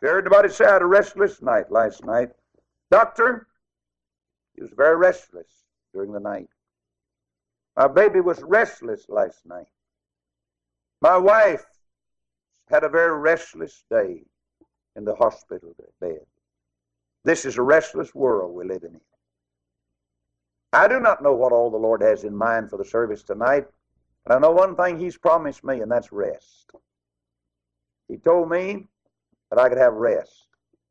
Everybody say I had a restless night last night. Doctor, he was very restless during the night. My baby was restless last night. My wife had a very restless day in the hospital bed. This is a restless world we're living in. I do not know what all the Lord has in mind for the service tonight, but I know one thing He's promised me, and that's rest. He told me that I could have rest.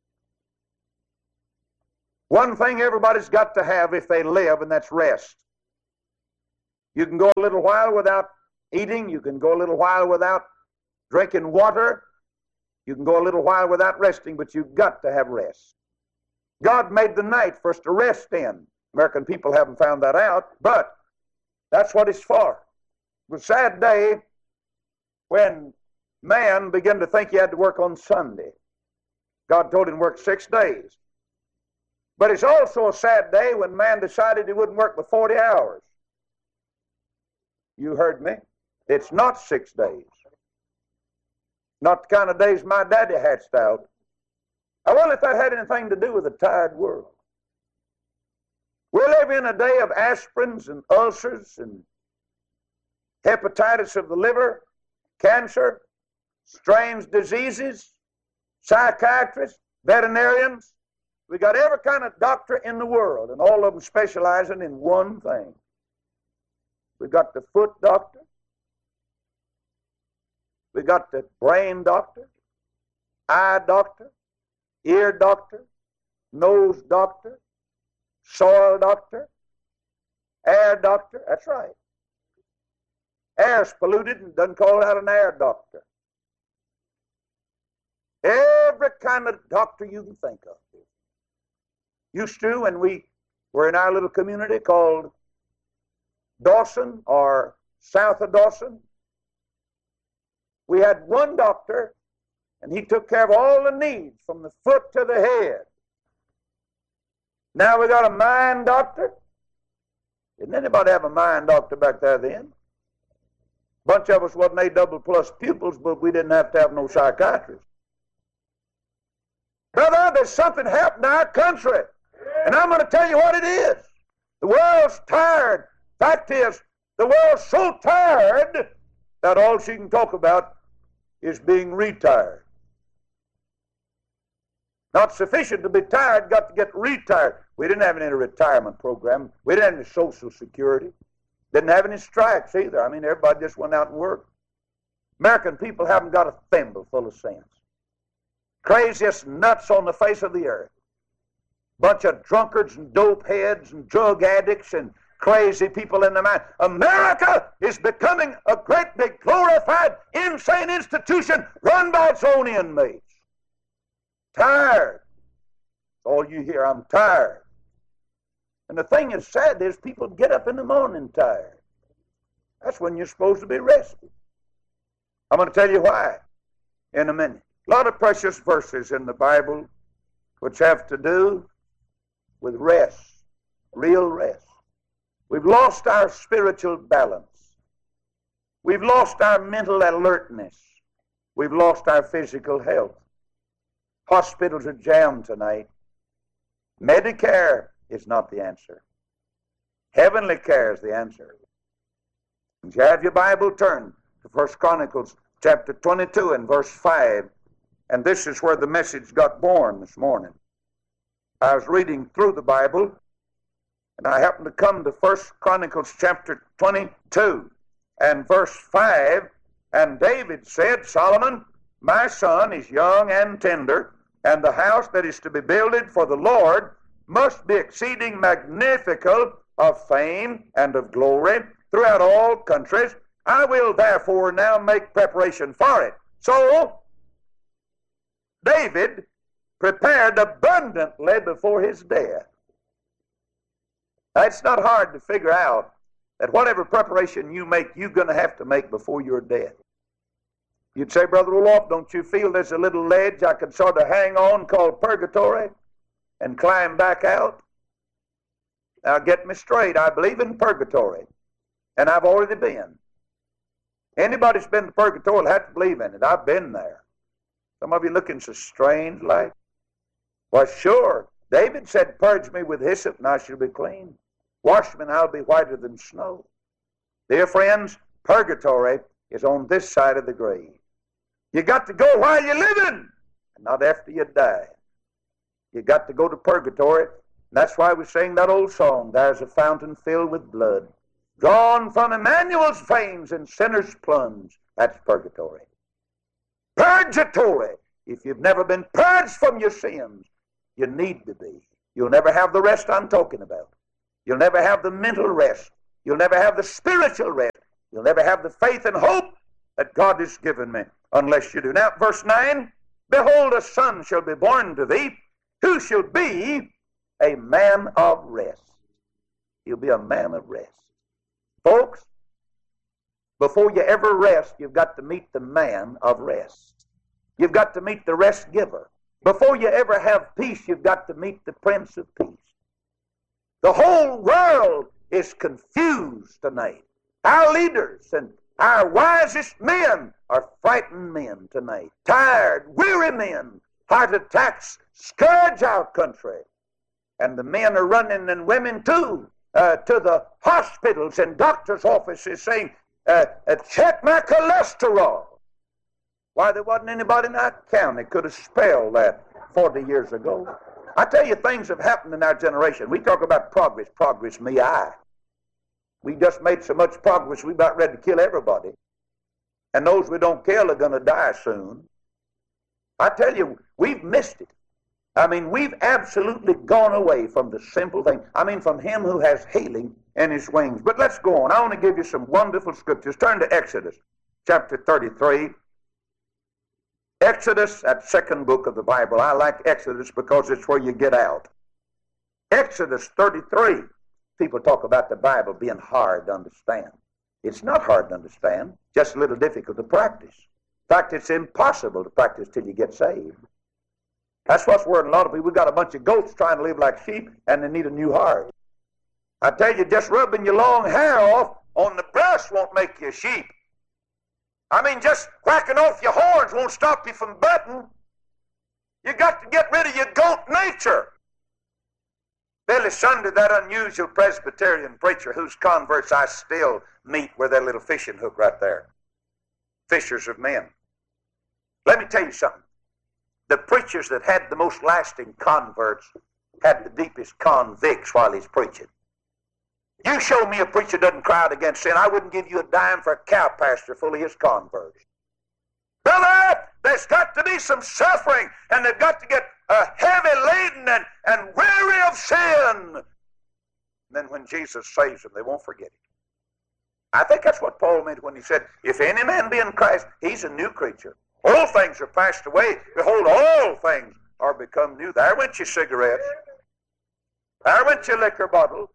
One thing everybody's got to have if they live, and that's rest. You can go a little while without eating. You can go a little while without drinking water. You can go a little while without resting, but you've got to have rest. God made the night for us to rest in. American people haven't found that out, but that's what it's for. It was a sad day when man began to think he had to work on Sunday. God told him to work 6 days. But it's also a sad day when man decided he wouldn't work but 40 hours. You heard me. It's not 6 days. Not the kind of days my daddy hatched out. I wonder if that had anything to do with a tired world. We live in a day of aspirins and ulcers and hepatitis of the liver, cancer, strange diseases, psychiatrists, veterinarians. We got every kind of doctor in the world, and all of them specializing in one thing. We got the foot doctor. We got the brain doctor, eye doctor, ear doctor, nose doctor, soil doctor, air doctor. That's right. Air's polluted and doesn't call out an air doctor. Every kind of doctor you can think of. Used to, when we were in our little community called Dawson or south of Dawson, we had one doctor, and he took care of all the needs from the foot to the head. Now we got a mind doctor. Didn't anybody have a mind doctor back there then? A bunch of us wasn't A++ pupils, but we didn't have to have no psychiatrist. Brother, there's something happened in our country, and I'm going to tell you what it is. The world's tired. Fact is, the world's so tired that all she can talk about is being retired. Not sufficient to be tired, got to get retired. We didn't have any retirement program. We didn't have any Social Security. Didn't have any strikes either. I mean, everybody just went out and worked. American people haven't got a thimble full of sense. Craziest nuts on the face of the earth. Bunch of drunkards and dope heads and drug addicts and crazy people in their mind. America is becoming a great big glorified insane institution run by its own inmates. Tired. That's all you hear. I'm tired. And the thing that's sad is people get up in the morning tired. That's when you're supposed to be rested. I'm going to tell you why in a minute. A lot of precious verses in the Bible which have to do with rest, real rest. We've lost our spiritual balance. We've lost our mental alertness. We've lost our physical health. Hospitals are jammed tonight. Medicare is not the answer. Heavenly care is the answer. If you have your Bible, turn to 1 Chronicles chapter 22 and verse 5. And this is where the message got born this morning. I was reading through the Bible, and I happened to come to 1 Chronicles chapter 22 and verse 5. And David said, Solomon, my son is young and tender, and the house that is to be builded for the Lord must be exceeding magnificent of fame and of glory throughout all countries. I will therefore now make preparation for it. So David prepared abundantly before his death. Now, it's not hard to figure out that whatever preparation you make, you're going to have to make before your death. You'd say, Brother Roloff, don't you feel there's a little ledge I could sort of hang on called purgatory and climb back out? Now get me straight. I believe in purgatory, and I've already been. Anybody's been to purgatory will have to believe in it. I've been there. Some of you looking so strange like. Well, sure. David said, purge me with hyssop and I shall be clean. Wash me and I'll be whiter than snow. Dear friends, purgatory is on this side of the grave. You got to go while you're living, and not after you die. You got to go to purgatory. And that's why we sing that old song, there's a fountain filled with blood, drawn from Emmanuel's veins and sinners plunge. That's purgatory. Purgatory. If you've never been purged from your sins, you need to be. You'll never have the rest I'm talking about. You'll never have the mental rest. You'll never have the spiritual rest. You'll never have the faith and hope that God has given me unless you do. Now, verse 9, behold, a son shall be born to thee, who shall be a man of rest. He'll be a man of rest. Folks, before you ever rest, you've got to meet the man of rest. You've got to meet the rest giver. Before you ever have peace, you've got to meet the Prince of Peace. The whole world is confused tonight. Our leaders and our wisest men are frightened men tonight. Tired, weary men. Heart attacks scourge our country. And the men are running, and women too, to the hospitals and doctors' offices saying, check my cholesterol. Why, there wasn't anybody in our county could have spelled that 40 years ago. I tell you, things have happened in our generation. We talk about progress, me, I. We just made so much progress, we're about ready to kill everybody. And those we don't kill are going to die soon. I tell you, we've missed it. I mean, we've absolutely gone away from the simple thing. I mean, from him who has healing in his wings. But let's go on. I want to give you some wonderful scriptures. Turn to Exodus chapter 33. Exodus, that second book of the Bible. I like Exodus because it's where you get out. Exodus 33. People talk about the Bible being hard to understand. It's not hard to understand, just a little difficult to practice. In fact, it's impossible to practice till you get saved. That's what's worrying a lot of people. We've got a bunch of goats trying to live like sheep, and they need a new heart. I tell you, just rubbing your long hair off on the brush won't make you a sheep. I mean, just whacking off your horns won't stop you from butting. You got to get rid of your goat nature. Billy Sunday, that unusual Presbyterian preacher whose converts I still meet with that little fishing hook right there. Fishers of men. Let me tell you something. The preachers that had the most lasting converts had the deepest convicts while he's preaching. You show me a preacher doesn't cry out against sin, I wouldn't give you a dime for a cow pasture full of his converts. Brother, there's got to be some suffering, and they've got to get heavy laden and weary of sin. And then when Jesus saves them, they won't forget it. I think that's what Paul meant when he said, if any man be in Christ, he's a new creature. All things are passed away. Behold, all things are become new. There went your cigarettes. There went your liquor bottle.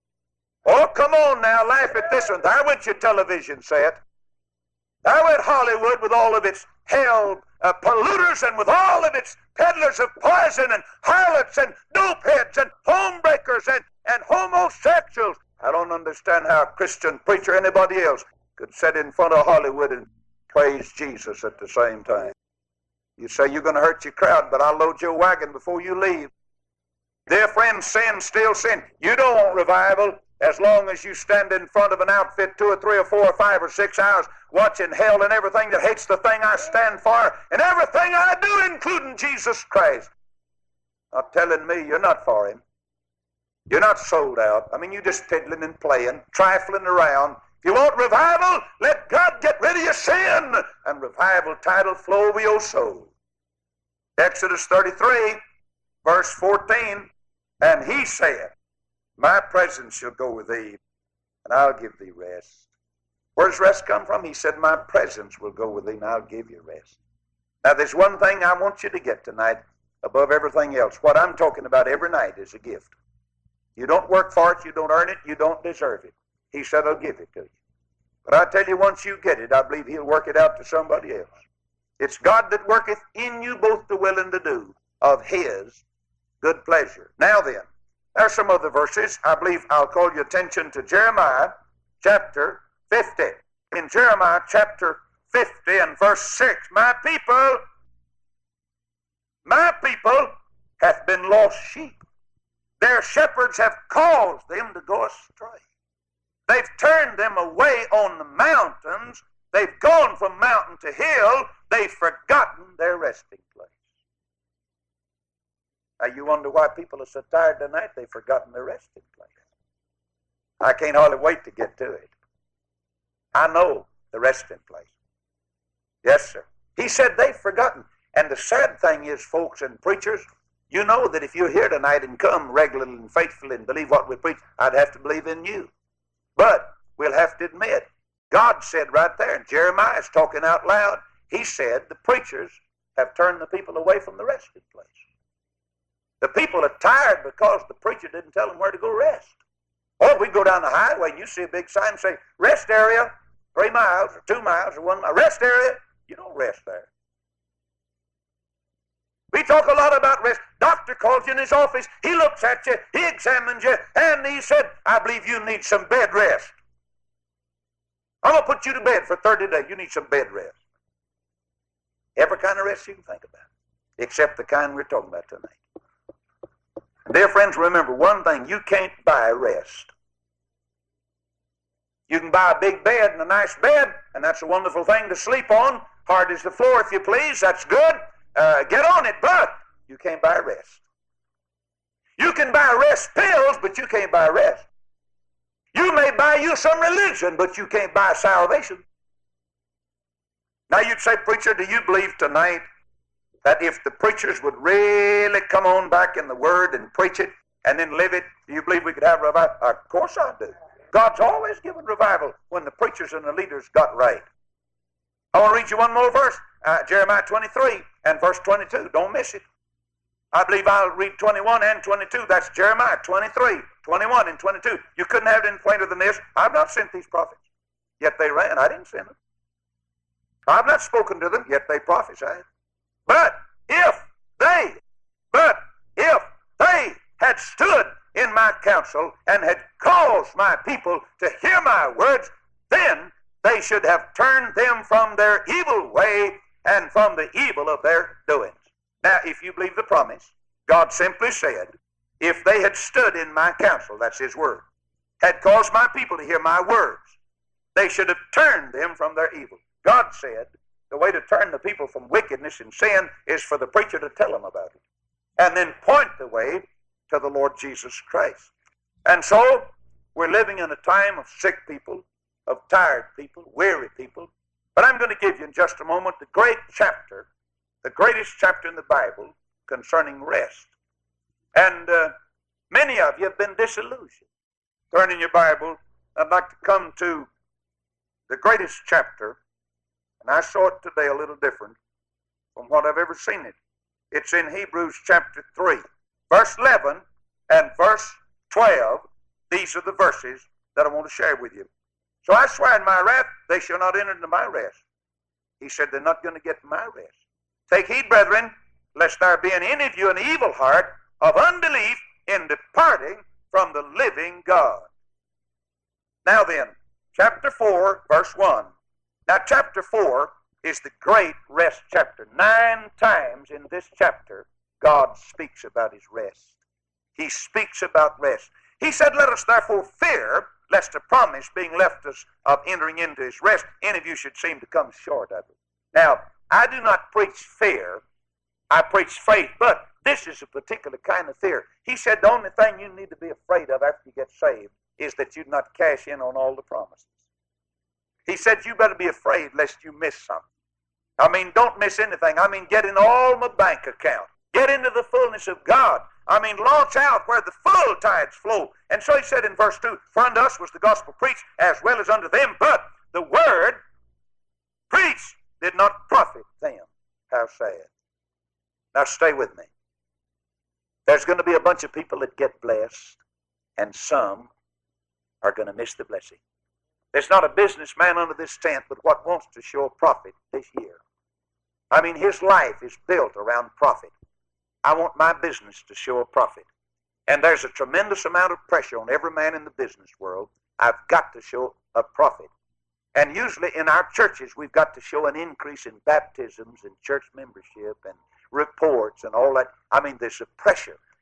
Oh, come on now, laugh at this one. There went your television set. There went Hollywood with all of its hell polluters and with all of its peddlers of poison and harlots and dopeheads and homebreakers and homosexuals. I don't understand how a Christian preacher or anybody else could sit in front of Hollywood and praise Jesus at the same time. You say you're going to hurt your crowd, but I'll load your wagon before you leave. Dear friends, sin, still sin. You don't want revival as long as you stand in front of an outfit 2 or 3 or 4 or 5 or 6 hours watching hell and everything that hates the thing I stand for and everything I do, including Jesus Christ. Not telling me you're not for him. You're not sold out. I mean, you're just piddling and playing, trifling around. If you want revival, let God get rid of your sin, and revival tidal flow over your soul. Exodus 33, verse 14, and he said, my presence shall go with thee, and I'll give thee rest. Where does rest come from? He said, my presence will go with thee, and I'll give you rest. Now, there's one thing I want you to get tonight above everything else. What I'm talking about every night is a gift. You don't work for it, you don't earn it, you don't deserve it. He said, I'll give it to you. But I tell you, once you get it, I believe he'll work it out to somebody else. It's God that worketh in you both to will and to do of his good pleasure. Now then, there are some other verses. I believe I'll call your attention to Jeremiah chapter 50. In Jeremiah chapter 50 and verse 6, my people lost sheep. Their shepherds have caused them to go astray. They've turned them away on the mountains. They've gone from mountain to hill. They've forgotten their resting place. Now you wonder why people are so tired tonight? They've forgotten their resting place. I can't hardly wait to get to it. I know the resting place. Yes, sir. He said they've forgotten. And the sad thing is, folks and preachers, you know that if you're here tonight and come regularly and faithfully and believe what we preach, I'd have to believe in you. But we'll have to admit, God said right there, and Jeremiah is talking out loud, he said the preachers have turned the people away from the resting place. The people are tired because the preacher didn't tell them where to go rest. Or we go down the highway and you see a big sign say, rest area, 3 miles or 2 miles or 1 mile. Rest area, you don't rest there. We talk a lot about rest. Doctor calls you in his office. He looks at you. He examines you. And he said, I believe you need some bed rest. I'm going to put you to bed for 30 days. You need some bed rest. Every kind of rest you can think about, except the kind we're talking about tonight. Dear friends, remember one thing. You can't buy rest. You can buy a big bed and a nice bed, and that's a wonderful thing to sleep on. Hard as the floor, if you please. That's good. Get on it, but you can't buy rest. You can buy rest pills, but you can't buy rest. You may buy you some religion, but you can't buy salvation. Now you'd say, preacher, do you believe tonight that if the preachers would really come on back in the Word and preach it and then live it, do you believe we could have revival? Of course I do. God's always given revival when the preachers and the leaders got right. I want to read you one more verse, Jeremiah 23 and verse 22. Don't miss it. I believe I'll read 21 and 22. That's Jeremiah 23, 21 and 22. You couldn't have it any plainer than this. I've not sent these prophets, yet they ran. I didn't send them. I've not spoken to them, yet they prophesied. But if they had stood in my counsel and had caused my people to hear my words, then they should have turned them from their evil way and from the evil of their doings. Now, if you believe the promise, God simply said, if they had stood in my counsel, that's his word, had caused my people to hear my words, they should have turned them from their evil. God said the way to turn the people from wickedness and sin is for the preacher to tell them about it and then point the way to the Lord Jesus Christ. And so we're living in a time of sick people, of tired people, weary people. But I'm going to give you in just a moment the great chapter, the greatest chapter in the Bible concerning rest. And many of you have been disillusioned. Turn in your Bible, I'd like to come to the greatest chapter, and I saw it today a little different from what I've ever seen it. It's in Hebrews chapter 3, verse 11 and verse 12. These are the verses that I want to share with you. So I swear in my wrath, they shall not enter into my rest. He said they're not going to get my rest. Take heed, brethren, lest there be in any of you an evil heart of unbelief in departing from the living God. Now then, chapter 4, verse 1. Now chapter 4 is the great rest chapter. 9 times in this chapter, God speaks about his rest. He speaks about rest. He said, let us therefore fear, lest a promise being left us of entering into his rest, any of you should seem to come short of it. Now, I do not preach fear, I preach faith, but this is a particular kind of fear. He said the only thing you need to be afraid of after you get saved is that you not cash in on all the promises. He said you better be afraid lest you miss something. I mean, don't miss anything. I mean, get in all my bank account. Get into the fullness of God. I mean, launch out where the full tides flow. And so he said in verse 2, for unto us was the gospel preached as well as unto them, but the word preached did not profit them. How sad. Now stay with me. There's going to be a bunch of people that get blessed, and some are going to miss the blessing. There's not a businessman under this tent but what wants to show a profit this year. I mean, his life is built around profit. I want my business to show a profit. And there's a tremendous amount of pressure on every man in the business world. I've got to show a profit. And usually in our churches, we've got to show an increase in baptisms and church membership and reports and all that. I mean, there's a pressure.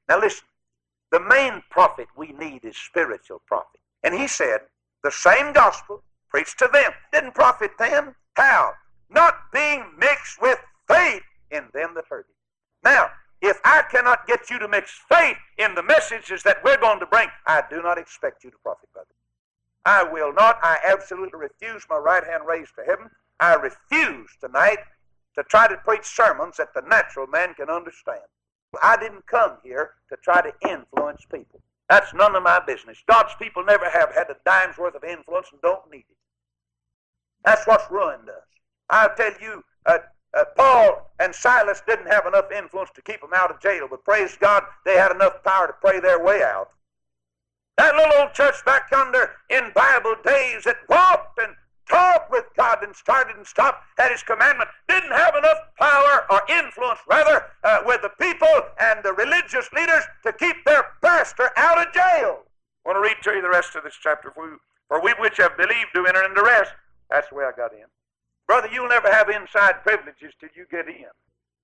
Now listen, the main prophet we need is spiritual prophet. And he said, the same gospel preached to them. Didn't profit them? How? Not being mixed with faith in them that heard it. Now, if I cannot get you to mix faith in the messages that we're going to bring, I do not expect you to profit, brother. I will not. I absolutely refuse, my right hand raised to heaven. I refuse tonight to try to preach sermons that the natural man can understand. I didn't come here to try to influence people. That's none of my business. God's people never have had a dime's worth of influence and don't need it. That's what's ruined us. I'll tell you, Paul and Silas didn't have enough influence to keep them out of jail, but praise God, they had enough power to pray their way out. That little old church back yonder in Bible days that walked and talked with God and started and stopped at His commandment didn't have enough power or influence, rather, with the people and the religious leaders to keep their pastor out of jail. I want to read to you the rest of this chapter. For we which have believed do enter into rest. That's the way I got in. Brother, you'll never have inside privileges till you get in.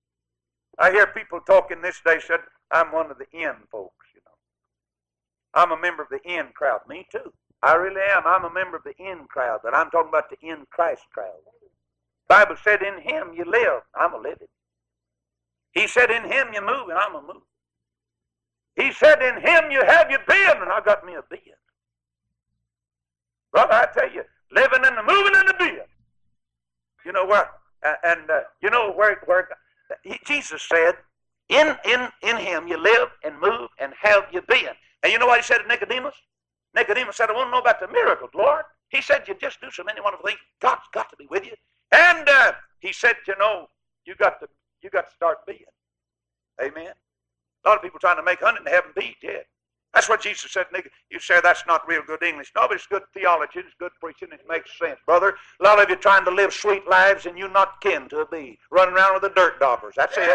I hear people talking this day, said, I'm one of the in folks, you know. I'm a member of the in crowd. Me too. I really am. I'm a member of the in crowd, but I'm talking about the in Christ crowd. The Bible said, in Him you live. I'm a living. He said, in Him you move, and I'm a moving. He said, in Him you have your being, and I got me a being. Brother, I tell you, living and the moving and the being. You know what? You know where Jesus said, in Him you live and move and have your being. And you know what He said to Nicodemus? Nicodemus said, I want to know about the miracles, Lord. He said, you just do so many wonderful things. God's got to be with you. And He said, you know, you got to start being. Amen. A lot of people trying to make honey and they haven't beat yet. That's what Jesus said. You say that's not real good English. No, but it's good theology. It's good preaching. It makes sense, brother. A lot of you trying to live sweet lives and you're not kin to a bee. Running around with the dirt daubers. That's it.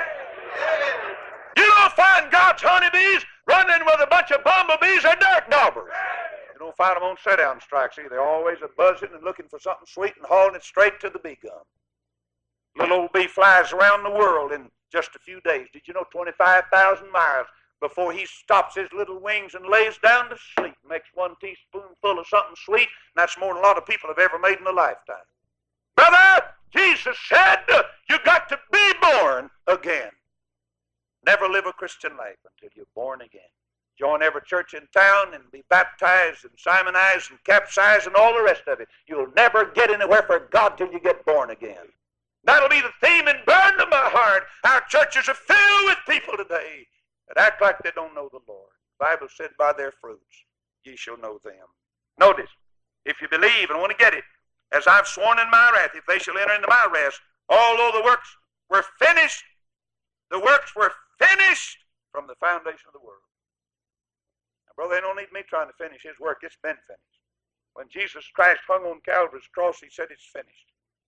You don't find God's honeybees running with a bunch of bumblebees or dirt daubers. You don't find them on sit-down strikes either. They're always a buzzing and looking for something sweet and hauling it straight to the bee gum. Little old bee flies around the world in just a few days. Did you know 25,000 miles before he stops his little wings and lays down to sleep, makes one teaspoonful of something sweet, and that's more than a lot of people have ever made in a lifetime. Brother, Jesus said, you got to be born again. Never live a Christian life until you're born again. Join every church in town and be baptized and simonized and capsized and all the rest of it. You'll never get anywhere for God till you get born again. That'll be the theme and burn to my heart. Our churches are filled with people today that act like they don't know the Lord. The Bible said, by their fruits ye shall know them. Notice, if you believe and want to get it, as I've sworn in my wrath, if they shall enter into my rest, although the works were finished, the works were finished from the foundation of the world. Now, brother, they don't need me trying to finish His work. It's been finished. When Jesus Christ hung on Calvary's cross, He said it's finished.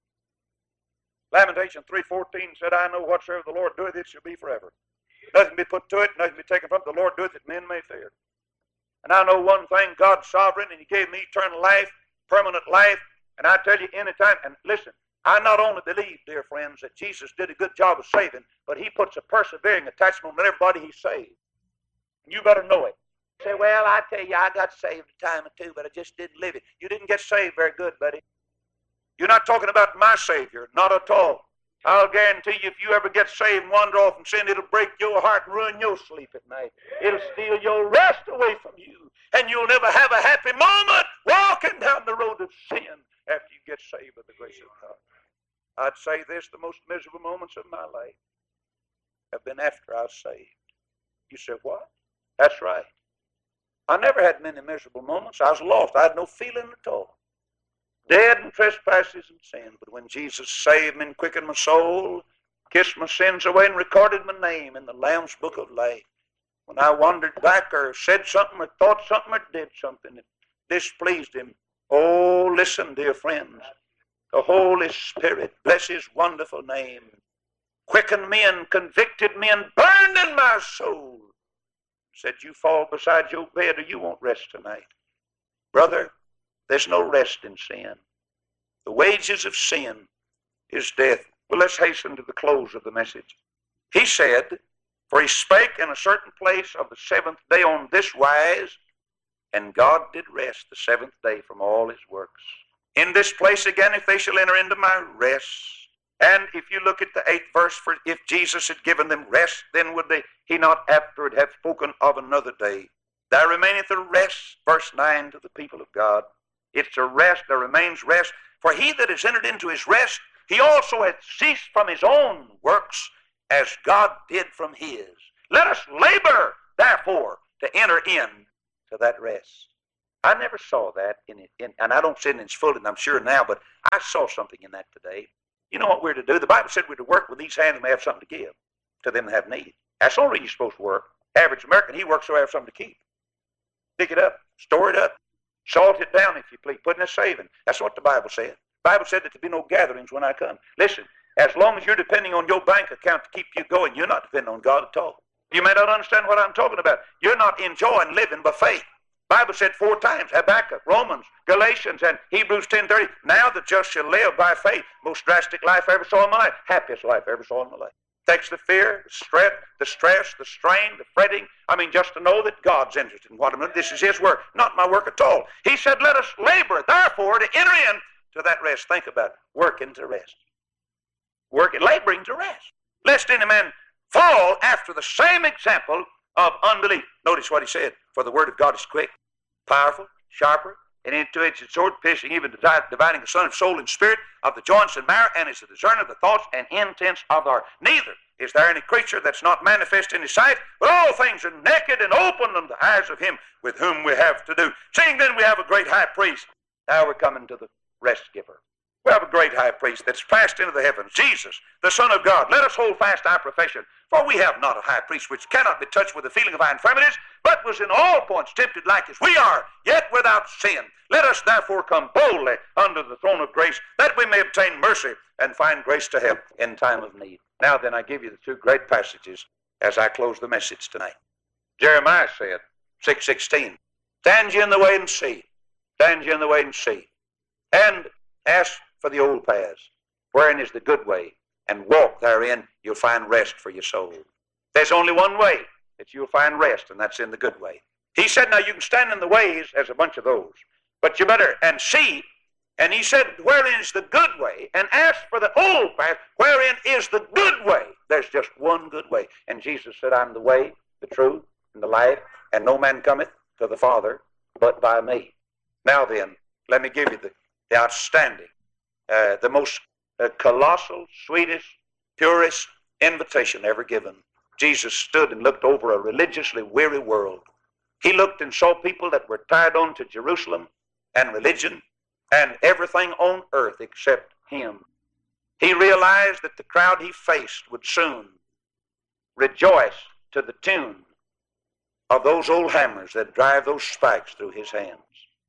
Lamentation 3:14 said, I know whatsoever the Lord doeth, it shall be forever. Nothing be put to it, nothing be taken from it. The Lord doeth it, men may fear. And I know one thing, God's sovereign, and He gave me eternal life, permanent life. And I tell you, anytime, and listen, I not only believe, dear friends, that Jesus did a good job of saving, but He puts a persevering attachment on everybody He saved. And you better know it. You say, well, I tell you, I got saved a time or two, but I just didn't live it. You didn't get saved very good, buddy. You're not talking about my Savior, not at all. I'll guarantee you, if you ever get saved and wander off in sin, it'll break your heart and ruin your sleep at night. It'll steal your rest away from you, and you'll never have a happy moment walking down the road of sin after you get saved by the grace of God. I'd say this, the most miserable moments of my life have been after I was saved. You say, what? That's right. I never had many miserable moments. I was lost. I had no feeling at all. Dead in trespasses and sin. But when Jesus saved me and quickened my soul, kissed my sins away and recorded my name in the Lamb's Book of Life, when I wandered back or said something or thought something or did something that displeased Him, oh, listen, dear friends, the Holy Spirit, bless His wonderful name, quickened me and convicted me and burned in my soul. Said, you fall beside your bed or you won't rest tonight. Brother, there's no rest in sin. The wages of sin is death. Well, let's hasten to the close of the message. He said, For he spake in a certain place of the seventh day on this wise, and God did rest the seventh day from all his works. In this place again, if they shall enter into my rest. And if you look at the 8th verse, for if Jesus had given them rest, then would he not afterward have spoken of another day? There remaineth a rest, verse 9, to the people of God. It's a rest, there remains rest. For he that has entered into his rest, he also hath ceased from his own works, as God did from his. Let us labor, therefore, to enter in to that rest. I never saw that, and I don't see it in its full, and I'm sure now, but I saw something in that today. You know what we're to do? The Bible said we're to work with these hands and may have something to give to them that have need. That's the only reason you're supposed to work. Average American, he works so he have something to keep. Pick it up, store it up, salt it down if you please, put in a saving. That's what the Bible said. The Bible said that there be no gatherings when I come. Listen, as long as you're depending on your bank account to keep you going, you're not depending on God at all. You may not understand what I'm talking about. You're not enjoying living by faith. The Bible said 4 times, Habakkuk, Romans, Galatians, and Hebrews 10:30. Now the just shall live by faith. Most drastic life I ever saw in my life. Happiest life I ever saw in my life. Takes the fear, the stress, the strain, the fretting. I mean, just to know that God's interested in what I'm doing. This is his work, not my work at all. He said, let us labor, therefore, to enter in to that rest. Think about it. Working to rest. Working, laboring to rest. Lest any man fall after the same example of unbelief. Notice what he said. For the word of God is quick, powerful, sharper, and any two-edged sword, piercing even to dividing the son of soul and spirit, of the joints and marrow, and is the discerner of the thoughts and intents of the heart. Neither is there any creature that's not manifest in his sight, but all things are naked and open unto the eyes of him with whom we have to do. Seeing then we have a great high priest. Now we're coming to the rest giver. We have a great high priest that's passed into the heavens, Jesus, the Son of God. Let us hold fast our profession, for we have not a high priest which cannot be touched with the feeling of our infirmities, but was in all points tempted like as we are, yet without sin. Let us therefore come boldly under the throne of grace, that we may obtain mercy and find grace to help in time of need. Now then, I give you the 2 great passages as I close the message tonight. Jeremiah said, 6:16, stand ye in the way and see, stand ye in the way and see, and ask for the old paths, wherein is the good way, and walk therein, you'll find rest for your soul. There's only one way that you'll find rest, and that's in the good way. He said, now you can stand in the ways, there's a bunch of those, but you better, and see, and he said, wherein is the good way, and ask for the old path, wherein is the good way. There's just one good way. And Jesus said, I'm the way, the truth, and the life, and no man cometh to the Father but by me. Now then, let me give you the outstanding, the most colossal, sweetest, purest invitation ever given. Jesus stood and looked over a religiously weary world. He looked and saw people that were tied on to Jerusalem and religion and everything on earth except him. He realized that the crowd he faced would soon rejoice to the tune of those old hammers that drive those spikes through his hands.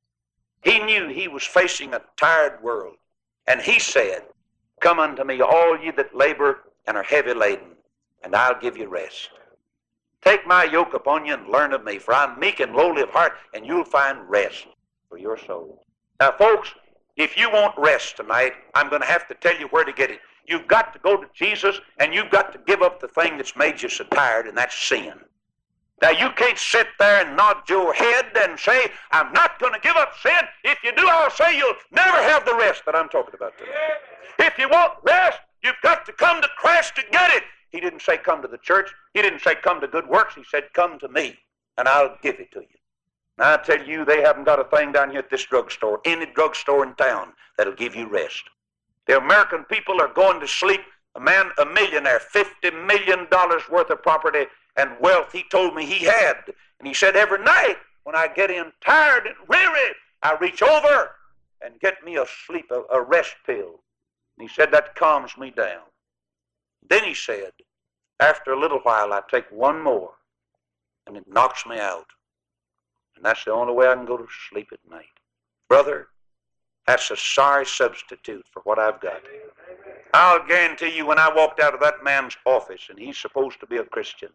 He knew he was facing a tired world, and he said, come unto me, all ye that labor and are heavy laden, and I'll give you rest. Take my yoke upon you and learn of me, for I'm meek and lowly of heart, and you'll find rest for your soul. Now, folks, if you want rest tonight, I'm going to have to tell you where to get it. You've got to go to Jesus, and you've got to give up the thing that's made you so tired, and that's sin. Now, you can't sit there and nod your head and say, I'm not going to give up sin. If you do, I'll say you'll never have the rest that I'm talking about today. If you want rest, you've got to come to Christ to get it. He didn't say come to the church. He didn't say come to good works. He said come to me, and I'll give it to you. Now, I tell you, they haven't got a thing down here at this drugstore, any drugstore in town, that'll give you rest. The American people are going to sleep. A man, a millionaire, $50 million worth of property and wealth he told me he had. And he said, every night when I get in tired and weary, I reach over and get me a rest pill. And he said, that calms me down. Then he said, after a little while, I take one more, and it knocks me out. And that's the only way I can go to sleep at night. Brother, that's a sorry substitute for what I've got. I'll guarantee you, when I walked out of that man's office, and he's supposed to be a Christian,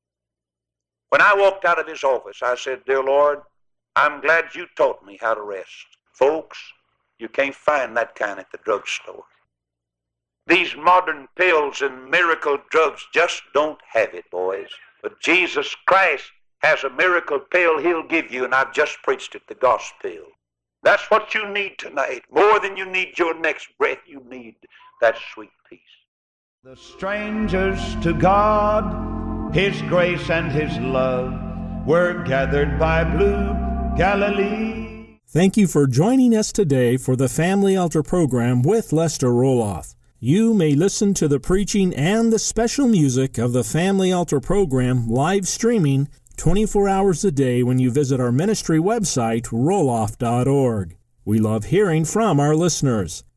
when I walked out of his office, I said, dear Lord, I'm glad you taught me how to rest. Folks, you can't find that kind at the drugstore. These modern pills and miracle drugs just don't have it, boys. But Jesus Christ has a miracle pill He'll give you, and I've just preached it, the gospel. That's what you need tonight. More than you need your next breath, you need that sweet peace. The strangers to God, His grace and His love, were gathered by blue Galilee. Thank you for joining us today for the Family Altar program with Lester Roloff. You may listen to the preaching and the special music of the Family Altar program live streaming 24 hours a day when you visit our ministry website, roloff.org. We love hearing from our listeners.